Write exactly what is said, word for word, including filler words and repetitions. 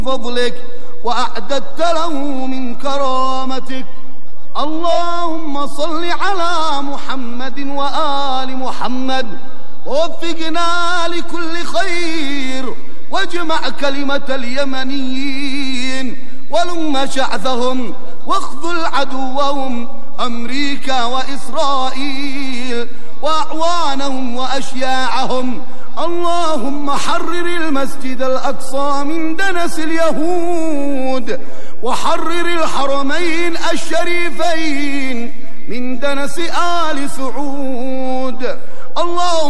فضلك وأعددت له من كرامتك. اللهم صل على محمد وآل محمد ووفقنا لكل خير، واجمع كلمة اليمنيين ولم شعثهم واخذل عدوهم أمريكا وإسرائيل وأعوانهم وأشياعهم. اللهم حرر المسجد الأقصى من دنس اليهود، وحرر الحرمين الشريفين من دنس آل سعود. اللهم